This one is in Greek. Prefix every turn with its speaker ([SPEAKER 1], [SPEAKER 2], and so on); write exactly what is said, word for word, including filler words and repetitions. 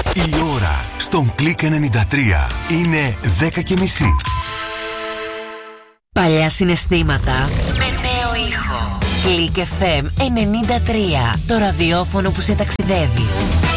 [SPEAKER 1] Η ώρα στον Κλικ ενενήντα τρία είναι δέκα και μισή.
[SPEAKER 2] Παλιά συναισθήματα με νέο ήχο. Κλικ εφ εμ ενενήντα τρία. Το ραδιόφωνο που σε ταξιδεύει.